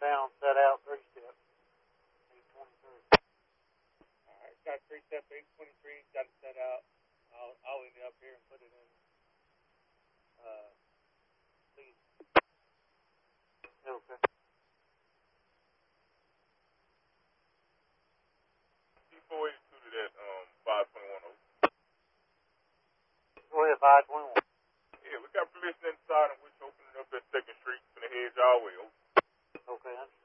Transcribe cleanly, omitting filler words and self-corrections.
down, set out, 3-step, 823. Alright, got 3-step 823, got it set out. I'll leave it up here and put it in. Please. Okay. C482 to that 521. Go ahead, 521. Yeah, we got permission inside and we're opening up at 2nd Street from the head y'all way. Okay,